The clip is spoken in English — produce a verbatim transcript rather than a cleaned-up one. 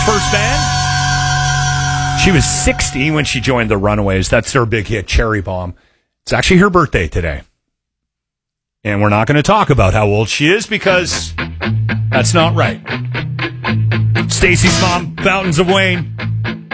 First band. She was sixty when she joined the Runaways. That's their big hit, Cherry Bomb. It's actually her birthday today. And we're not going to talk about how old she is because that's not right. Stacy's mom, Fountains of Wayne.